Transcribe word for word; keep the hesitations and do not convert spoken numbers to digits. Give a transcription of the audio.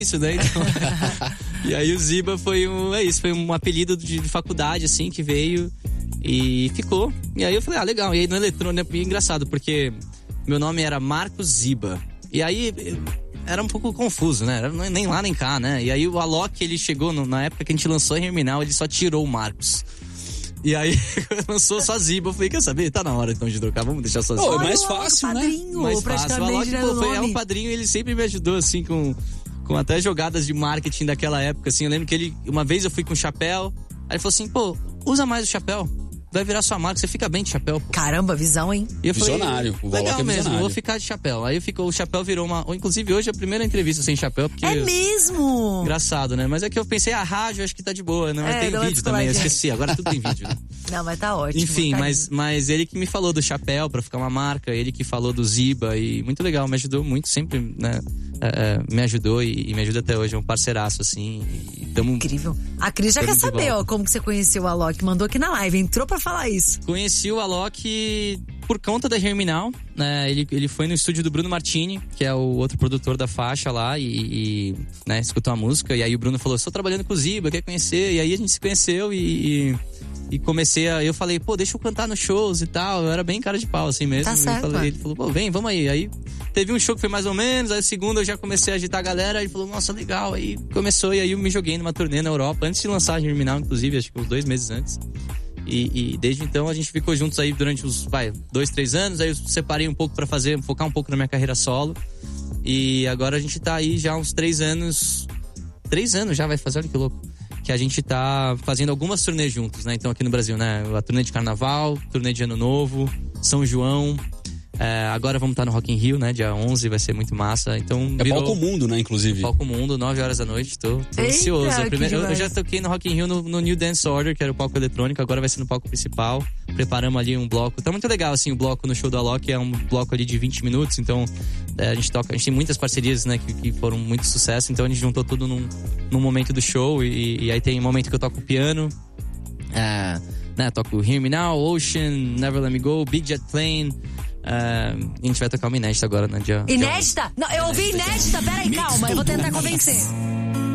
isso, né? Então... E aí o Ziba foi um, é isso, foi um apelido de, de faculdade, assim, que veio e ficou. E aí eu falei, ah, legal. E aí no eletrônico, é engraçado, porque meu nome era Marcos Ziba. E aí era um pouco confuso, né? Era nem lá nem cá, né? E aí o Alok, ele chegou, no, na época que a gente lançou a Herminal, ele só tirou o Marcos. E aí lançou só Ziba. Eu falei, quer saber? Tá na hora então de trocar, vamos deixar só Ziba. Pô, é mais fácil, né? Padrinho, Mais fácil. O Alok, pô, foi, é um padrinho, ele sempre me ajudou, assim, com, com até jogadas de marketing daquela época, assim. Eu lembro que ele, uma vez eu fui com chapéu, aí ele falou assim, pô, usa mais o chapéu. Vai virar sua marca, você fica bem de chapéu, pô. Caramba, visão, hein? E eu falei, visionário. O legal é mesmo, visionário. vou ficar de chapéu. Aí ficou, o chapéu virou uma... Inclusive hoje é a primeira entrevista sem chapéu, porque... É mesmo? Engraçado, né? Mas é que eu pensei, a rádio acho que tá de boa, né? Mas É, tem dá uma vídeo também, eu descoladinha. esqueci. Agora tudo tem vídeo, né? Não, mas tá ótimo. Enfim, tá mas, mas ele que me falou do chapéu pra ficar uma marca, ele que falou do Ziba e muito legal, me ajudou muito, sempre, né? É, é, me ajudou e, e me ajuda até hoje, é um parceiraço, assim. E tamo, incrível. A Cris já tamo quer de saber, volta. ó, como que você conheceu o Alok. Mandou aqui na live, entrou pra falar isso. Conheci o Alok por conta da Herminal, né? Ele, ele foi no estúdio do Bruno Martini, que é o outro produtor da faixa lá, e, e né, escutou a música. E aí o Bruno falou, estou trabalhando com o Ziba, quer conhecer? E aí a gente se conheceu e, e, e comecei a... Eu falei, pô, deixa eu cantar nos shows e tal. Eu era bem cara de pau, assim mesmo. Tá certo, falei, mano. ele falou, pô, vem, vamos aí. Aí teve um show que foi mais ou menos, aí o segundo eu já comecei a agitar a galera. Aí ele falou, nossa, legal. Aí começou, e aí eu me joguei numa turnê na Europa, antes de lançar a Herminal, inclusive, acho que uns dois meses antes. E, e desde então a gente ficou juntos aí durante uns, vai, dois, três anos. Aí eu separei um pouco pra fazer, focar um pouco na minha carreira solo. E agora a gente tá aí já há uns três anos. Três anos já vai fazer, olha que louco. Que a gente tá fazendo algumas turnês juntos, né? Então aqui no Brasil, né? A turnê de Carnaval, turnê de Ano Novo, São João. É, agora vamos estar no Rock in Rio, né? Dia onze, vai ser muito massa. Então, É virou... Palco Mundo, né, inclusive. Palco Mundo, nove horas da noite, tô, tô Eita, ansioso. que Primeiro, eu, eu demais. já toquei no Rock in Rio no, no New Dance Order, que era o palco eletrônico, agora vai ser no palco principal. Preparamos ali um bloco. Tá muito legal, assim, o bloco no show do Alok, é um bloco ali de vinte minutos, então é, a gente toca, a gente tem muitas parcerias, né, que, que foram muito sucesso, então a gente juntou tudo num, num momento do show, e, e aí tem um momento que eu toco piano, é, né, toco Hear Me Now, Ocean, Never Let Me Go, Big Jet Plane. Uh, a gente vai tocar uma inédita agora, né? Dia, Inédita? Não, eu ouvi inédita, peraí, calma, eu vou tentar convencer.